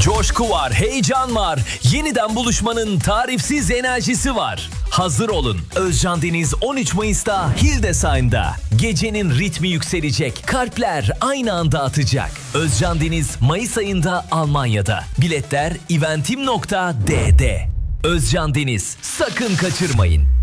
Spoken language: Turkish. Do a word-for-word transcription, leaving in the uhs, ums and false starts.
Coşku var, heyecan var. Yeniden buluşmanın tarifsiz enerjisi var. Hazır olun. Özcan Deniz on üç Mayıs'ta Hildesheimer'da. Gecenin ritmi yükselecek. Kalpler aynı anda atacak. Özcan Deniz Mayıs ayında Almanya'da. Biletler eventim nokta d d. Özcan Deniz, sakın kaçırmayın.